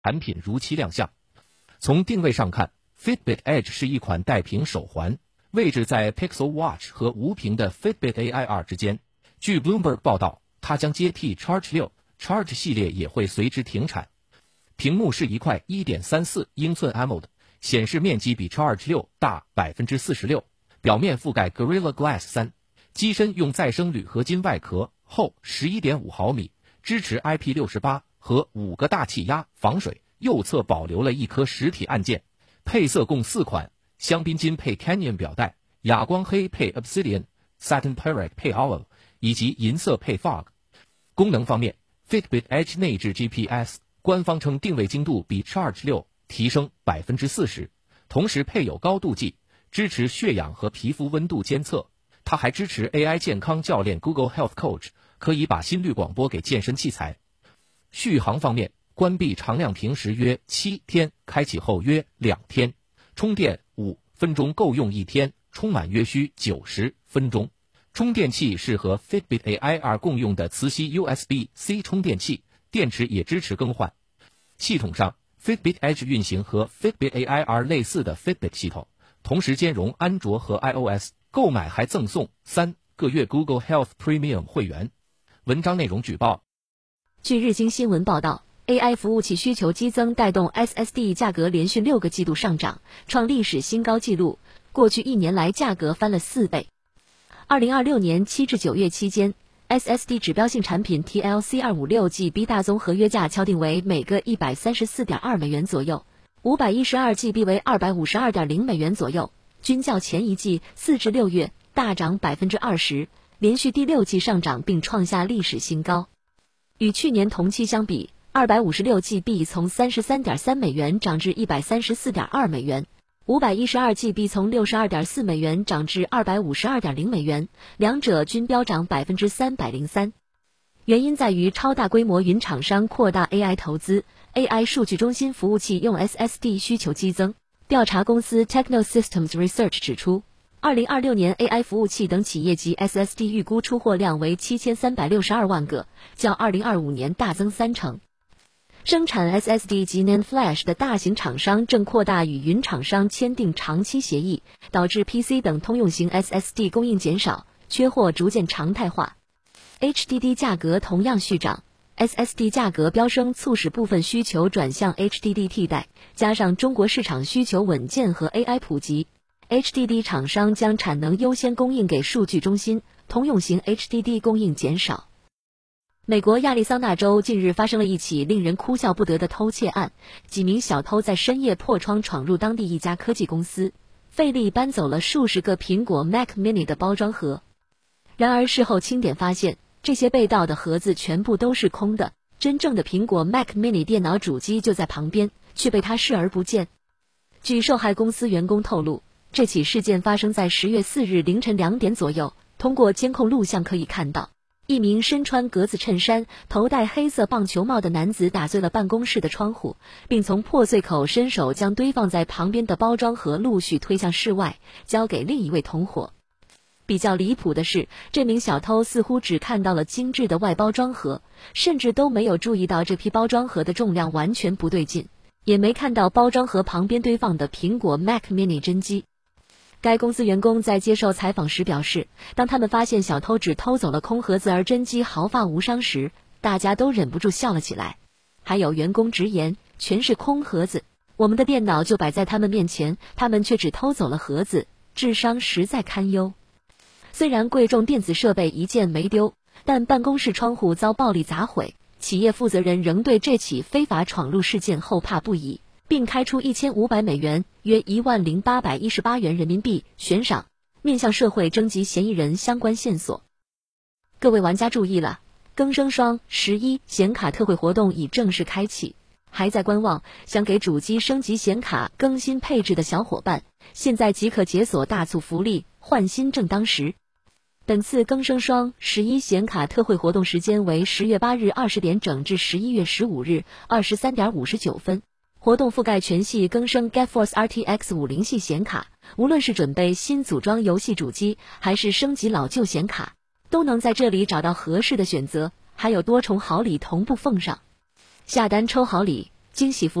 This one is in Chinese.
产品如期亮相。从定位上看， Fitbit Edge 是一款带屏手环，位置在 Pixel Watch 和无屏的 Fitbit AI2 之间。据 Bloomberg 报道，它将接替 Charge 6， Charge 系列也会随之停产。屏幕是一块 1.34 英寸 AMOLED， 显示面积比 Charge 6大 46%， 表面覆盖 Gorilla Glass 3， 机身用再生铝合金外壳，厚 11.5 毫米，支持 IP68 和5个大气压防水，右侧保留了一颗实体按键。配色共4款，香槟金配 Canyon 表带，哑光黑配 Obsidian， Satin Pearl 配 Owl， 以及银色配 Fog。 功能方面， Fitbit Edge 内置 GPS， 官方称定位精度比 Charge 6提升 40%， 同时配有高度计，支持血氧和皮肤温度监测。它还支持 AI 健康教练 Google Health Coach， 可以把心率广播给健身器材。续航方面，关闭常亮屏时约7天，开启后约2天，充电5分钟够用1天，充满约需90分钟。充电器是和 Fitbit AI2 共用的磁吸 USB-C 充电器，电池也支持更换。系统上， Fitbit Edge 运行和 Fitbit AI2 类似的 Fitbit 系统，同时兼容安卓和 iOS， 购买还赠送3个月 Google Health Premium 会员。文章内容举报。 据日经新闻报道， AI 服务器需求激增带动 SSD 价格连续6个季度上涨，创历史新高纪录，过去1年来价格翻了4倍。2026年7至9月期间， SSD 指标性产品 TLC 256GB 大宗合约价敲定为每个 134.2 美元左右， 512GB 为 252.0 美元左右，均较前一季4至6月大涨 20%， 连续第6季上涨并创下历史新高。与去年同期相比， 256GB 从 33.3 美元涨至 134.2 美元， 512GB 从 62.4 美元涨至 252.0 美元，两者均飙涨 303%。 原因在于超大规模云厂商扩大 AI 投资， AI 数据中心服务器用 SSD 需求激增。调查公司 Technosystems Research 指出，2026年 AI 服务器等企业级 SSD 预估出货量为7362万个，较2025年大增30%。生产 SSD 及 NAND Flash 的大型厂商正扩大与云厂商签订长期协议，导致 PC 等通用型 SSD 供应减少，缺货逐渐常态化。HDD 价格同样续涨， SSD 价格飙升促使部分需求转向 HDD 替代，加上中国市场需求稳健和 AI 普及， HDD 厂商将产能优先供应给数据中心，通用型 HDD 供应减少。美国亚利桑那州近日发生了一起令人哭笑不得的偷窃案，几名小偷在深夜破窗闯入当地一家科技公司，费力搬走了数十个苹果 Mac mini 的包装盒。然而事后清点发现，这些被盗的盒子全部都是空的，真正的苹果 Mac mini 电脑主机就在旁边，却被他视而不见。据受害公司员工透露，这起事件发生在10月4日凌晨2点左右，通过监控录像可以看到，一名身穿格子衬衫、头戴黑色棒球帽的男子打碎了办公室的窗户，并从破碎口伸手将堆放在旁边的包装盒陆续推向室外，交给另一位同伙。比较离谱的是，这名小偷似乎只看到了精致的外包装盒，甚至都没有注意到这批包装盒的重量完全不对劲，也没看到包装盒旁边堆放的苹果 Mac mini 真机。该公司员工在接受采访时表示，当他们发现小偷只偷走了空盒子而真机毫发无伤时，大家都忍不住笑了起来。还有员工直言，全是空盒子，我们的电脑就摆在他们面前，他们却只偷走了盒子，智商实在堪忧。虽然贵重电子设备一件没丢，但办公室窗户遭暴力砸毁，企业负责人仍对这起非法闯入事件后怕不已，并开出1500美元约10818元人民币悬赏，面向社会征集嫌疑人相关线索。各位玩家注意了，更生双11显卡特惠活动已正式开启，还在观望想给主机升级显卡更新配置的小伙伴，现在即可解锁大促福利，换新正当时。本次更生双11显卡特惠活动时间为10月8日20点整至11月15日23点59分。活动覆盖全系更生 GeForce RTX 50系显卡，无论是准备新组装游戏主机，还是升级老旧显卡，都能在这里找到合适的选择，还有多重好礼同步奉上。下单抽好礼， 惊喜